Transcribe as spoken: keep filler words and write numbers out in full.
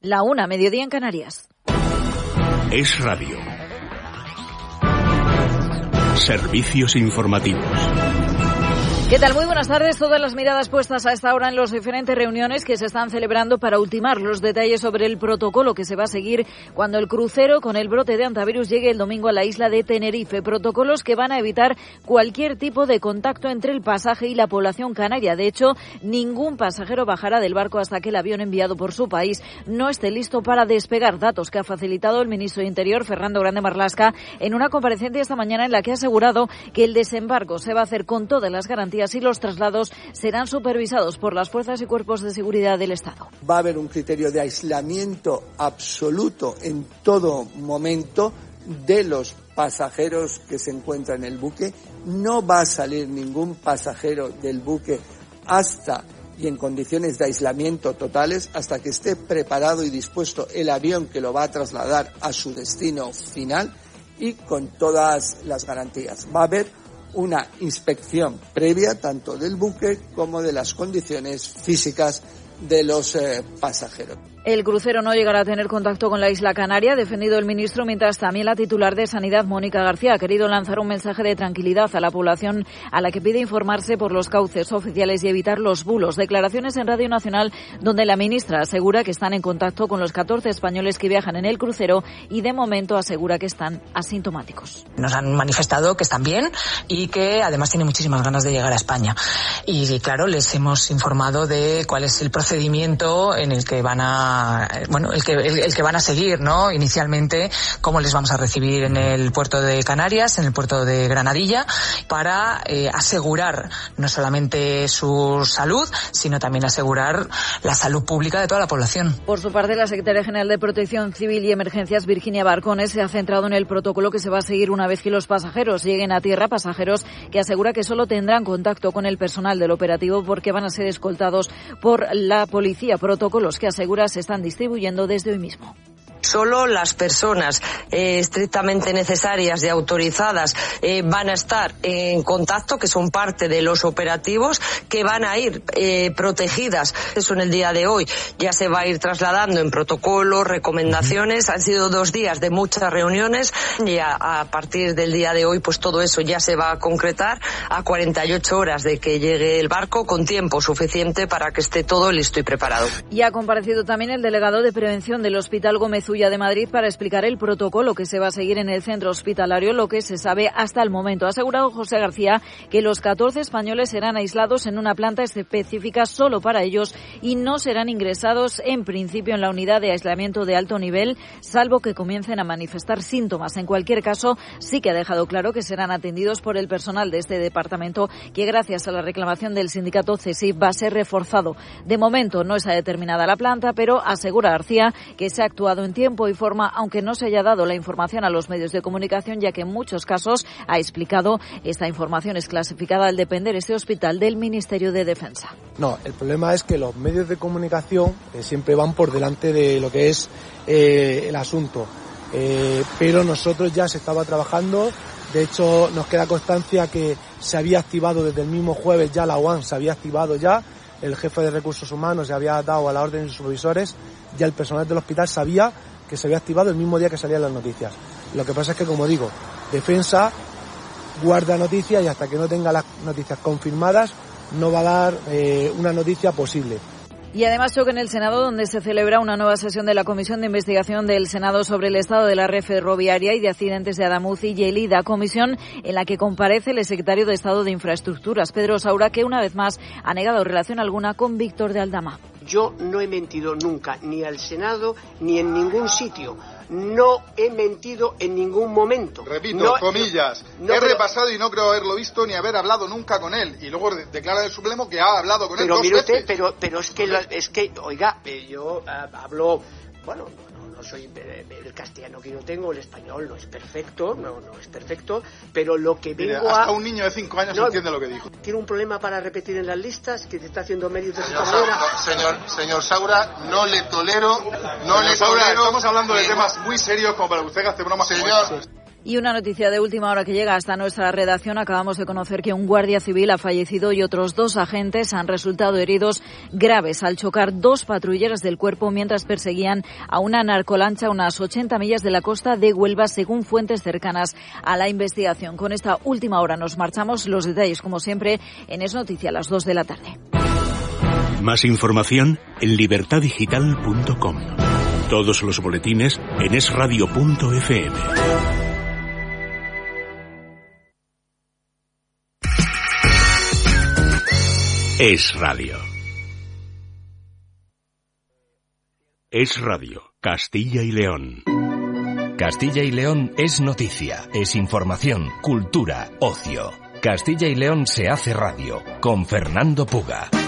La una, mediodía en Canarias. Es Radio. Servicios informativos. ¿Qué tal? Muy buenas tardes. Todas las miradas puestas a esta hora en las diferentes reuniones que se están celebrando para ultimar los detalles sobre el protocolo que se va a seguir cuando el crucero con el brote de hantavirus llegue el domingo a la isla de Tenerife. Protocolos que van a evitar cualquier tipo de contacto entre el pasaje y la población canaria. De hecho, ningún pasajero bajará del barco hasta que el avión enviado por su país no esté listo para despegar. Datos que ha facilitado el ministro de Interior, Fernando Grande Marlaska, en una comparecencia esta mañana en la que ha asegurado que el desembarco se va a hacer con todas las garantías y los traslados serán supervisados por las fuerzas y cuerpos de seguridad del Estado. Va a haber un criterio de aislamiento absoluto en todo momento de los pasajeros que se encuentran en el buque. No va a salir ningún pasajero del buque hasta y en condiciones de aislamiento totales hasta que esté preparado y dispuesto el avión que lo va a trasladar a su destino final y con todas las garantías. Va a haber una inspección previa tanto del buque como de las condiciones físicas de los eh, pasajeros. El crucero no llegará a tener contacto con la isla Canaria, ha defendido el ministro, mientras también la titular de Sanidad, Mónica García, ha querido lanzar un mensaje de tranquilidad a la población a la que pide informarse por los cauces oficiales y evitar los bulos. Declaraciones en Radio Nacional donde la ministra asegura que están en contacto con los catorce españoles que viajan en el crucero y de momento asegura que están asintomáticos. Nos han manifestado que están bien y que además tienen muchísimas ganas de llegar a España. Y claro, les hemos informado de cuál es el procedimiento en el que van a bueno, el que, el, el que van a seguir, ¿no? Inicialmente, cómo les vamos a recibir en el puerto de Canarias, en el puerto de Granadilla, para eh, asegurar no solamente su salud, sino también asegurar la salud pública de toda la población. Por su parte, la secretaria general de Protección Civil y Emergencias, Virginia Barcones, se ha centrado en el protocolo que se va a seguir una vez que los pasajeros lleguen a tierra, pasajeros que asegura que solo tendrán contacto con el personal del operativo porque van a ser escoltados por la policía. Protocolos que asegura se están distribuyendo desde hoy mismo. Solo las personas eh, estrictamente necesarias y autorizadas eh, van a estar en contacto, que son parte de los operativos, que van a ir eh, protegidas. Eso en el día de hoy ya se va a ir trasladando en protocolos, recomendaciones. Han sido dos días de muchas reuniones y a, a partir del día de hoy pues todo eso ya se va a concretar a cuarenta y ocho horas de que llegue el barco, con tiempo suficiente para que esté todo listo y preparado. Y ha comparecido también el delegado de prevención del Hospital Gómez Ulla de Madrid para explicar el protocolo que se va a seguir en el centro hospitalario, lo que se sabe hasta el momento. Ha asegurado José García que los catorce españoles serán aislados en una planta específica solo para ellos y no serán ingresados en principio en la unidad de aislamiento de alto nivel, salvo que comiencen a manifestar síntomas. En cualquier caso, sí que ha dejado claro que serán atendidos por el personal de este departamento, que gracias a la reclamación del sindicato C E S I va a ser reforzado. De momento no está determinada la planta, pero asegura García que se ha actuado en tiempo y forma, aunque no se haya dado la información a los medios de comunicación, ya que en muchos casos, ha explicado, esta información es clasificada al depender este hospital del Ministerio de Defensa. No, el problema es que los medios de comunicación eh, siempre van por delante de lo que es eh, el asunto, eh, pero nosotros ya se estaba trabajando. De hecho, nos queda constancia que se había activado desde el mismo jueves ya la U A N, se había activado ya, el jefe de recursos humanos se había dado a la orden de sus supervisores, ya el personal del hospital sabía que se había activado el mismo día que salían las noticias. Lo que pasa es que, como digo, Defensa guarda noticias y hasta que no tenga las noticias confirmadas no va a dar eh, una noticia posible. Y además choque en el Senado, donde se celebra una nueva sesión de la Comisión de Investigación del Senado sobre el estado de la red ferroviaria y de accidentes de Adamuz y Lleida, comisión en la que comparece el secretario de Estado de Infraestructuras, Pedro Saura, que una vez más ha negado relación alguna con Víctor de Aldama. Yo no he mentido nunca, ni al Senado, ni en ningún sitio. No he mentido en ningún momento. Repito, no, comillas, no, he pero, repasado y no creo haberlo visto ni haber hablado nunca con él. Y luego declara el Supremo que ha hablado con pero, él dos mire veces. usted, pero, pero es que, lo, es que, oiga, yo uh, hablo, bueno, no, no soy, el castellano que yo tengo, el español no es perfecto, no, no es perfecto, pero lo que vengo Mire, hasta a... un niño de cinco años no entiende lo que dijo. ¿Tiene un problema para repetir en las listas que te está haciendo medios de Señor, esta manera? no, señor, señor Saura, no le tolero, no señor le Saura, tolero... Estamos hablando de temas muy serios como para que usted gaste bromas. Señor... Y una noticia de última hora que llega hasta nuestra redacción. Acabamos de conocer que un guardia civil ha fallecido y otros dos agentes han resultado heridos graves al chocar dos patrulleras del cuerpo mientras perseguían a una narcolancha a unas ochenta millas de la costa de Huelva, según fuentes cercanas a la investigación. Con esta última hora nos marchamos. Los detalles, como siempre, en Es Noticia a las dos de la tarde. Más información en libertad digital punto com. Todos los boletines en es radio punto efe eme. Es Radio. Es Radio, Castilla y León. Castilla y León es noticia, es información, cultura, ocio. Castilla y León se hace radio, con Fernando Puga.